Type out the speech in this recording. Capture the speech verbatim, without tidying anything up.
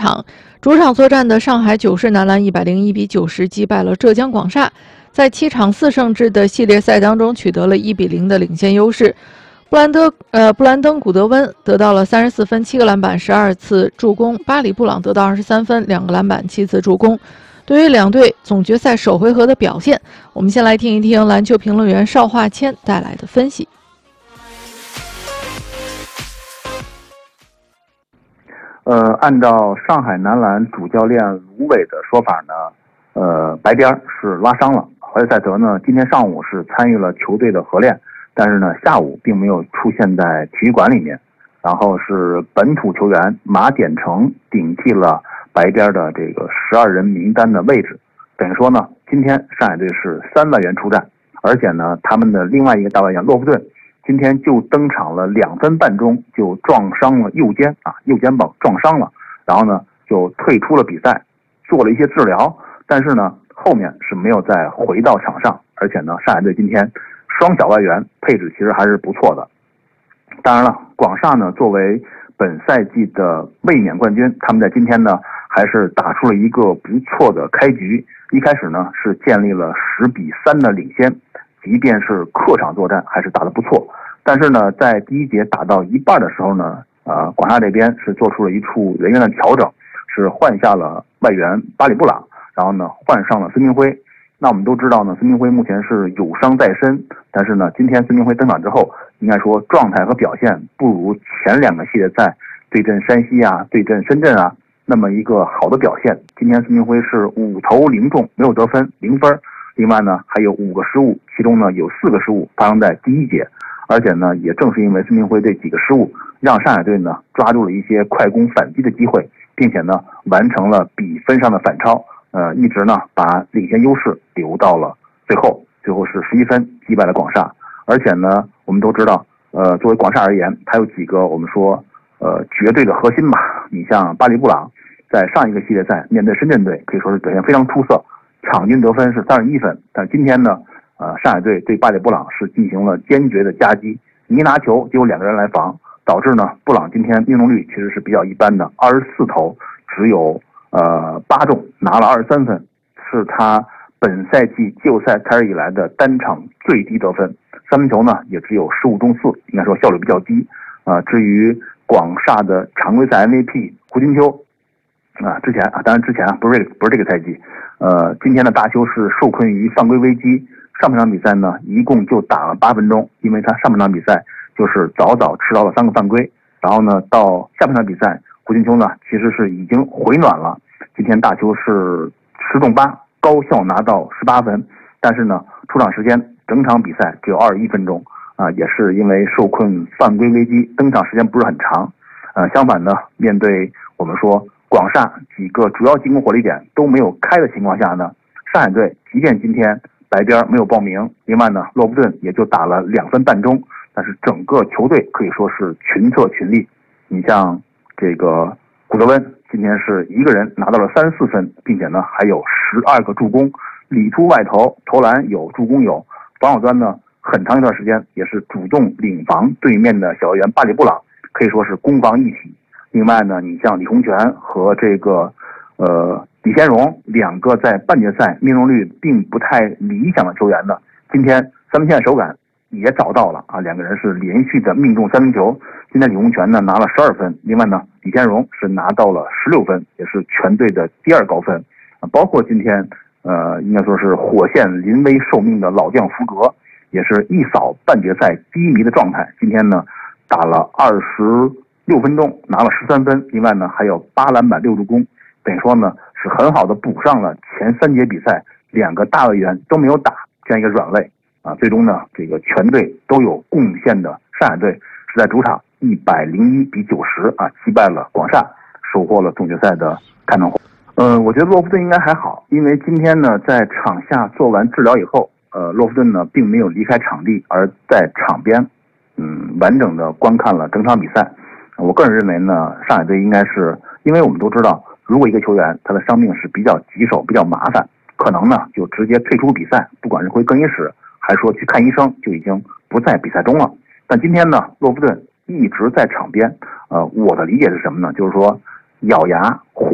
场，主场作战的上海九世男篮一百零一比九十击败了浙江广厦，在七场四胜制的系列赛当中取得了一比零的领先优势。布兰德呃布兰登·古德温得到了三十四分、七个篮板、十二次助攻；巴里·布朗得到二十三分、两个篮板、七次助攻。对于两队总决赛首回合的表现，我们先来听一听篮球评论员邵化谦带来的分析。 呃，按照上海男篮主教练卢伟的说法呢，呃，白边是拉伤了，何塞德呢今天上午是参与了球队的合练，但是呢下午并没有出现在体育馆里面，然后是本土球员马典成顶替了白边的这个十二人名单的位置，等于说呢，今天上海队是三外援出战，而且呢，他们的另外一个大外援洛夫顿今天就登场了两分半钟就撞伤了右肩啊，右肩膀撞伤了，然后呢就退出了比赛，做了一些治疗，但是呢后面是没有再回到场上，而且呢，上海队今天双小外援配置其实还是不错的。当然了，广厦呢作为本赛季的卫冕冠军，他们在今天呢还是打出了一个不错的开局。一开始呢是建立了十比三的领先，即便是客场作战还是打得不错。但是呢，在第一节打到一半的时候呢，呃，广厦这边是做出了一处人员的调整，是换下了外援巴里布朗，然后呢换上了孙铭徽。那我们都知道呢，孙铭徽目前是有伤在身，但是呢，今天孙铭徽登场之后，应该说状态和表现不如前两个系列赛对阵山西啊、对阵深圳啊那么一个好的表现。今天孙铭徽是五投零中，没有得分，零分。另外呢，还有五个失误，其中呢有四个失误发生在第一节，而且呢，也正是因为孙铭徽这几个失误，让上海队呢抓住了一些快攻反击的机会，并且呢完成了比分上的反超。呃，一直呢把领先优势留到了最后，最后是十一分击败了广厦。而且呢，我们都知道，呃，作为广厦而言，它有几个我们说呃绝对的核心吧。你像巴里布朗，在上一个系列赛面对深圳队，可以说是表现非常出色，场均得分是三十一分。但今天呢，呃，上海队对巴里布朗是进行了坚决的夹击，一拿球就有两个人来防，导致呢布朗今天命中率其实是比较一般的，二十四投只有呃八中，拿了二十三分，是他本赛季季后赛开始以来的单场最低得分。三分球呢也只有十五中四，应该说效率比较低。啊、呃，至于广厦的常规赛 M V P 胡金秋啊，之前啊，当然之前啊，不是这个不是这个赛季，呃，今天的大邱是受困于犯规危机，上半场比赛呢一共就打了八分钟，因为他上半场比赛就是早早吃到了三个犯规，然后呢到下半场比赛，胡金秋呢其实是已经回暖了，今天大邱是十中八，高效拿到十八分，但是呢出场时间整场比赛只有二十一分钟啊、呃，也是因为受困犯规危机，登场时间不是很长。呃，相反呢，面对我们说广厦几个主要进攻火力点都没有开的情况下呢，上海队即便今天白边没有报名，另外呢洛夫顿也就打了两分半钟，但是整个球队可以说是群策群力。你像这个古德温今天是一个人拿到了三十四分，并且呢还有十二个助攻，里出外投，投篮有，助攻有，防守端呢很长一段时间也是主动领防对面的小外援巴里布朗，可以说是攻防一体。另外呢，你像李洪权和这个呃李贤荣两个在半决赛命中率并不太理想的球员呢，今天三分线手感也找到了啊，两个人是连续的命中三分球。今天李洪权呢拿了十二分，另外呢李贤荣是拿到了十六分，也是全队的第二高分。啊，包括今天呃应该说是火线临危受命的老将福格，也是一扫半决赛低迷的状态。今天呢打了二十六分钟，拿了十三分，另外呢还有八篮板六助攻，等于说呢是很好的补上了前三节比赛两个大外援都没有打这样一个软肋啊。最终呢这个全队都有贡献的上海队是在主场一百零一比九十啊击败了广厦，收获了总决赛的开门红。呃，我觉得洛夫顿应该还好，因为今天呢在场下做完治疗以后，呃，洛夫顿呢并没有离开场地，而在场边嗯完整的观看了整场比赛。我个人认为呢，上海队应该是，因为我们都知道，如果一个球员他的伤病是比较棘手、比较麻烦，可能呢就直接退出比赛，不管是回更衣室还是说去看医生，就已经不在比赛中了。但今天呢，洛夫顿一直在场边，呃，我的理解是什么呢？就是说咬牙